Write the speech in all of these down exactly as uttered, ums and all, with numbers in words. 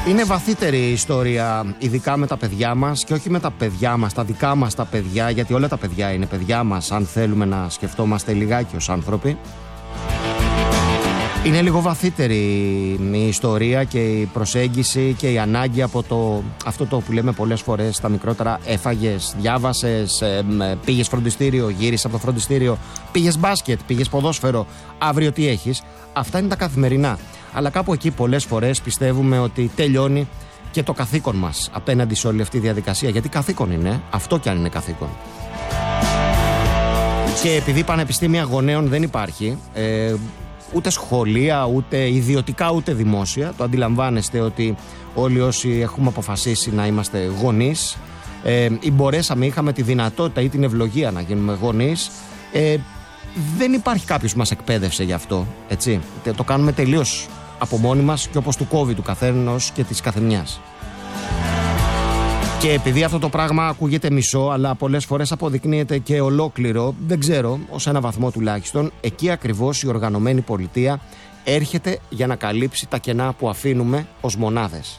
Είναι βαθύτερη η ιστορία, ειδικά με τα παιδιά μας και όχι με τα παιδιά μας, τα δικά μας τα παιδιά, γιατί όλα τα παιδιά είναι παιδιά μας, αν θέλουμε να σκεφτόμαστε λιγάκι ως άνθρωποι. Είναι λίγο βαθύτερη η ιστορία και η προσέγγιση και η ανάγκη από το, αυτό το που λέμε πολλές φορές στα μικρότερα, έφαγες, διάβασες, ε, πήγες φροντιστήριο, γύρισες από το φροντιστήριο, πήγες μπάσκετ, πήγες ποδόσφαιρο, αύριο τι έχεις. Αυτά είναι τα καθημερινά. Αλλά κάπου εκεί πολλές φορές πιστεύουμε ότι τελειώνει και το καθήκον μας απέναντι σε όλη αυτή τη διαδικασία. Γιατί καθήκον είναι, αυτό κι αν είναι καθήκον. Και επειδή πανεπιστήμια γονέων δεν υπάρχει, ε, ούτε σχολεία, ούτε ιδιωτικά, ούτε δημόσια, το αντιλαμβάνεστε ότι όλοι όσοι έχουμε αποφασίσει να είμαστε γονείς ε, ή μπορέσαμε, είχαμε τη δυνατότητα ή την ευλογία να γίνουμε γονείς, ε, δεν υπάρχει κάποιος που μας εκπαίδευσε γι' αυτό, έτσι. Το κάνουμε τελείως από μόνοι μας και όπως του κόβει του καθένας και της καθεμιάς. Και επειδή αυτό το πράγμα ακούγεται μισό, αλλά πολλές φορές αποδεικνύεται και ολόκληρο, δεν ξέρω, ως ένα βαθμό τουλάχιστον, εκεί ακριβώς η οργανωμένη πολιτεία έρχεται για να καλύψει τα κενά που αφήνουμε ως μονάδες.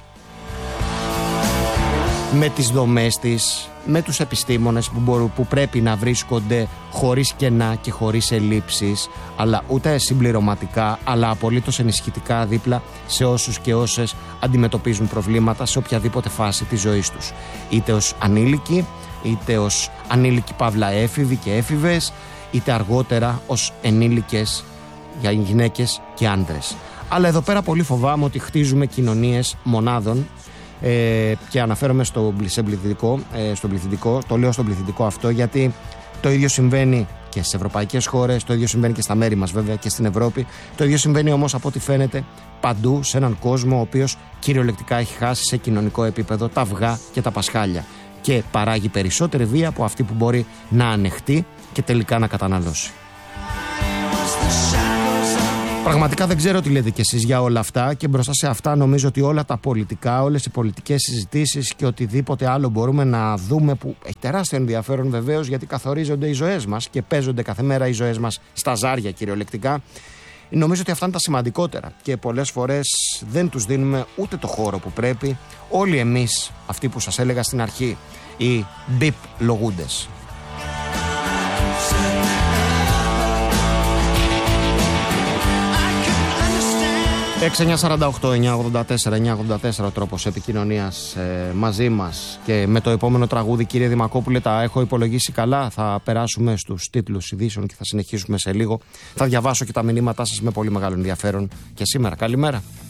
Με τις δομές της, με τους επιστήμονες που, μπορούν, που πρέπει να βρίσκονται χωρίς κενά και χωρίς ελλείψεις, αλλά ούτε συμπληρωματικά, αλλά απολύτως ενισχυτικά δίπλα σε όσους και όσες αντιμετωπίζουν προβλήματα σε οποιαδήποτε φάση της ζωής τους. Είτε ως ανήλικοι, είτε ως ανήλικοι παύλα έφηβοι και έφηβες, είτε αργότερα ως ενήλικες για γυναίκες και άντρες. Αλλά εδώ πέρα πολύ φοβάμαι ότι χτίζουμε κοινωνίες μονάδων. Ε, και αναφέρομαι στο, πληθυντικό, ε, στο πληθυντικό, το λέω στον πληθυντικό αυτό γιατί το ίδιο συμβαίνει και στις ευρωπαϊκές χώρες, το ίδιο συμβαίνει και στα μέρη μας βέβαια και στην Ευρώπη, το ίδιο συμβαίνει όμως από ό,τι φαίνεται παντού σε έναν κόσμο ο οποίος κυριολεκτικά έχει χάσει σε κοινωνικό επίπεδο τα αυγά και τα πασχάλια και παράγει περισσότερη βία από αυτή που μπορεί να ανεχτεί και τελικά να καταναλώσει. Πραγματικά δεν ξέρω τι λέτε κι εσείς για όλα αυτά και μπροστά σε αυτά νομίζω ότι όλα τα πολιτικά, όλες οι πολιτικές συζητήσεις και οτιδήποτε άλλο μπορούμε να δούμε που έχει τεράστιο ενδιαφέρον βεβαίως γιατί καθορίζονται οι ζωές μας και παίζονται κάθε μέρα οι ζωές μας στα ζάρια κυριολεκτικά. Νομίζω ότι αυτά είναι τα σημαντικότερα και πολλές φορές δεν τους δίνουμε ούτε το χώρο που πρέπει όλοι εμείς αυτοί που σας έλεγα στην αρχή, οι μπιπ λογούντες. έξι εννιά τέσσερα οκτώ εννιά ογδόντα τέσσερα εννιά ογδόντα τέσσερα ο τρόπος επικοινωνίας ε, μαζί μας και με το επόμενο τραγούδι, κύριε Δημακόπουλε, τα έχω υπολογίσει καλά. Θα περάσουμε στους τίτλους ειδήσεων και θα συνεχίσουμε σε λίγο. Θα διαβάσω και τα μηνύματά σας με πολύ μεγάλο ενδιαφέρον και σήμερα. Καλημέρα.